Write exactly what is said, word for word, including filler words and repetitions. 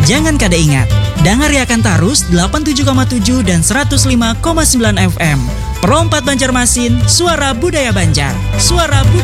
Jangan kada ingat, dengar akan Tarus delapan puluh tujuh koma tujuh dan seratus lima koma sembilan F M. Perompat Banjarmasin, suara budaya Banjar. Suara budaya